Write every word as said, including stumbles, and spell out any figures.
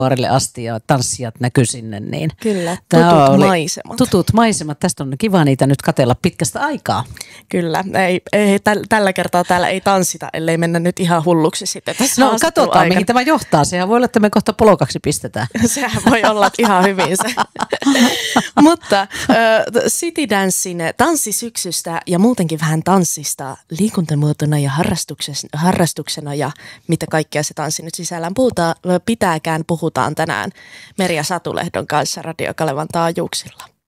vuorille asti ja tanssijat näkyi sinne. Niin kyllä, tutut oli, maisemat. Tutut maisemat. Tästä on kiva niitä nyt katsella pitkästä aikaa. Kyllä, ei, ei, täl, tällä kertaa täällä ei tanssita, ellei mennä nyt ihan hulluksi sitten tässä. No katsotaan, mihin tämä johtaa. Sehän voi olla, että me kohta polokaksi pistetään. Sehän voi olla ihan hyvin se. Mutta uh, City Dancein tanssisyksystä ja muutenkin vähän tanssista liikuntamuotona ja harrastuksena ja mitä kaikkea se tanssi nyt sisällään puhutaan, pitääkään puhutaan tänään Merja Satulehdon kanssa Radio Kalevan taajuuksilla.